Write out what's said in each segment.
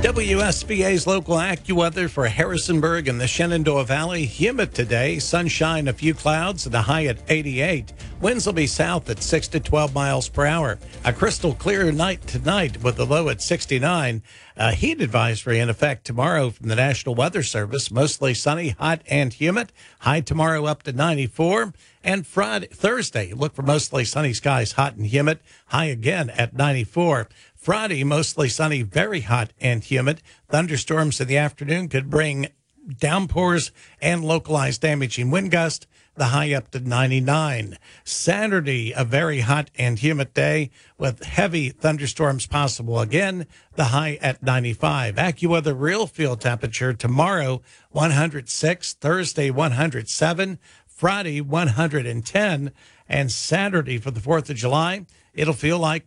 WSBA's local AccuWeather for Harrisonburg and the Shenandoah Valley. Humid today, sunshine, a few clouds, and a high at 88. Winds will be south at 6 to 12 miles per hour. A crystal clear night tonight with the low at 69. A heat advisory in effect tomorrow from the National Weather Service. Mostly sunny, hot, and humid. High tomorrow up to 94. And Thursday, look for mostly sunny skies, hot and humid. High again at 94. Friday, mostly sunny, very hot and humid. Thunderstorms in the afternoon could bring downpours and localized damaging wind gust. The high up to 99. Saturday, a very hot and humid day with heavy thunderstorms possible again. The high at 95. AccuWeather real field temperature tomorrow, 106. Thursday, 107. Friday, 110. And Saturday for the 4th of July, it'll feel like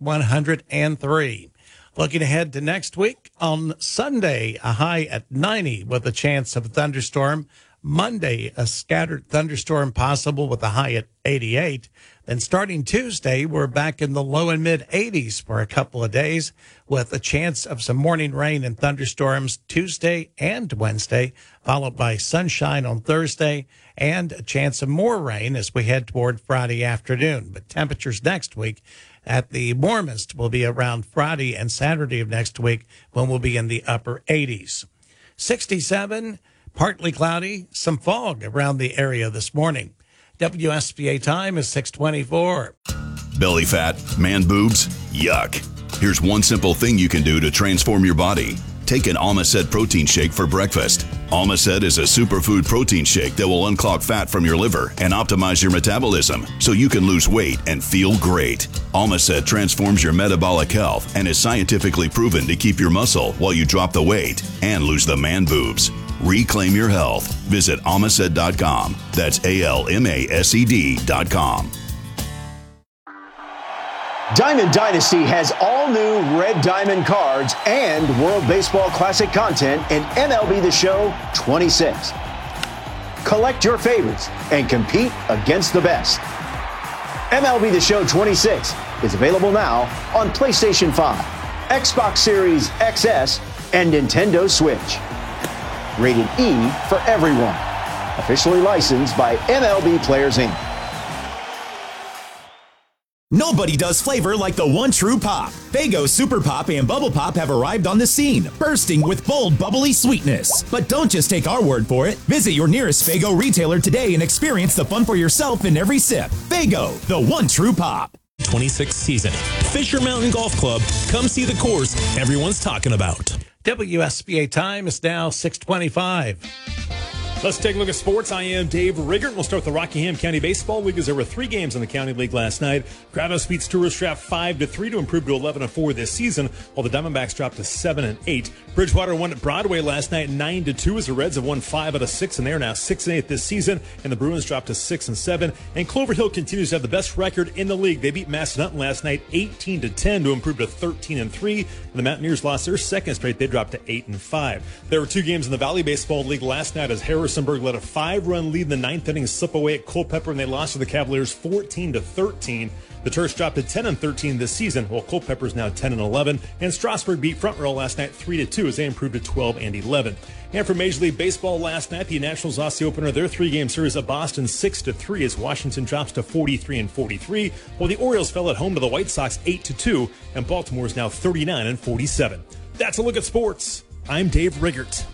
103. Looking ahead to next week, on Sunday, a high at 90 with a chance of a thunderstorm. Monday, a scattered thunderstorm possible with a high at 88. Then starting Tuesday, we're back in the low and mid 80s for a couple of days with a chance of some morning rain and thunderstorms Tuesday and Wednesday, followed by sunshine on Thursday and a chance of more rain as we head toward Friday afternoon. But temperatures next week at the warmest will be around Friday and Saturday of next week when we'll be in the upper 80s. 67. Partly cloudy, some fog around the area this morning. WSBA time is 6:24. Belly fat, man boobs, yuck. Here's one simple thing you can do to transform your body. Take an Almacet protein shake for breakfast. Almacet is a superfood protein shake that will unclog fat from your liver and optimize your metabolism so you can lose weight and feel great. Almacet transforms your metabolic health and is scientifically proven to keep your muscle while you drop the weight and lose the man boobs. Reclaim your health. Visit Almacet.com. That's ALMASED.com. Diamond Dynasty has all new Red Diamond cards and World Baseball Classic content in MLB The Show 26. Collect your favorites and compete against the best. MLB The Show 26 is available now on PlayStation 5, Xbox Series XS, and Nintendo Switch. Rated E for everyone. Officially licensed by MLB Players Inc. Nobody does flavor like the one true pop. Faygo Super Pop and Bubble Pop have arrived on the scene, bursting with bold, bubbly sweetness. But don't just take our word for it. Visit your nearest Faygo retailer today and experience the fun for yourself in every sip. Faygo, the one true pop. 26th season. Fisher Mountain Golf Club. Come see the course everyone's talking about. WSBA time is now 6:25. Let's take a look at sports. I am Dave Riggert. We'll start with the Rockingham County Baseball League as there were 3 games in the County League last night. Grados beats Tourist Draft 5-3 to improve to 11-4 this season, while the Diamondbacks dropped to 7-8. Bridgewater won at Broadway last night 9-2 as the Reds have won 5 out of 6 and they're now 6-8 this season, and the Bruins dropped to 6-7. And Clover Hill continues to have the best record in the league. They beat Massanutten last night 18-10 to improve to 13-3. And the Mountaineers lost their second straight. They dropped to 8-5. There were 2 games in the Valley Baseball League last night as Harrisonburg let a 5-run lead in the 9th inning slip away at Culpeper, and they lost to the Cavaliers 14-13. The Terps dropped to 10-13 this season, while Culpeper's now 10-11. And Strasburg beat Front Row last night 3-2 as they improved to 12-11. And for Major League Baseball last night, the Nationals lost the opener of their 3-game series at Boston 6-3 as Washington drops to 43-43, while the Orioles fell at home to the White Sox 8-2, and Baltimore is now 39-47. That's a look at sports. I'm Dave Riggert.